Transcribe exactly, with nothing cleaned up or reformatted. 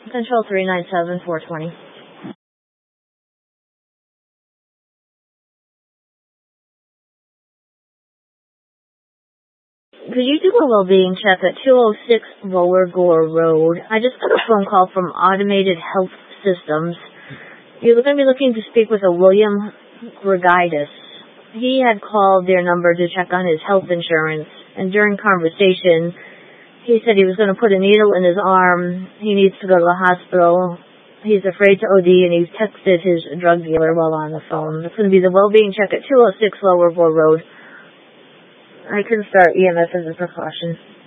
Control three nine seven four twenty. Could you do a well-being check at two oh six Lower Gore Road? I just got a phone call from Automated Health Systems. You're going to be looking to speak with a William Grigidis. He had called their number to check on his health insurance, and during conversation, he said he was going to put a needle in his arm. He needs to go to the hospital. He's afraid to O D, and he texted his drug dealer while on the phone. It's going to be the well-being check at two oh six Lower Gore Road. I can start E M S as a precaution.